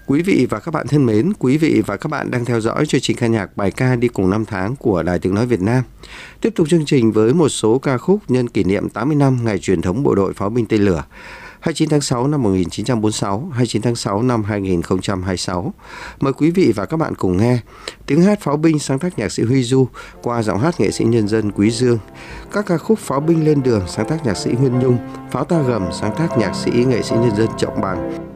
Quý vị và các bạn thân mến, quý vị và các bạn đang theo dõi chương trình ca nhạc bài ca đi cùng năm tháng của Đài Tiếng Nói Việt Nam. Tiếp tục chương trình với một số ca khúc nhân kỷ niệm 80 năm ngày truyền thống Bộ đội Pháo binh Tên lửa 29 tháng 6 năm 1946, 29 tháng 6 năm 2026. Mời quý vị và các bạn cùng nghe tiếng hát pháo binh sáng tác nhạc sĩ Huy Du qua giọng hát nghệ sĩ nhân dân Quý Dương, các ca khúc Pháo binh lên đường sáng tác nhạc sĩ Nguyên Nhung, Pháo ta gầm sáng tác nhạc sĩ nghệ sĩ nhân dân Trọng Bằng.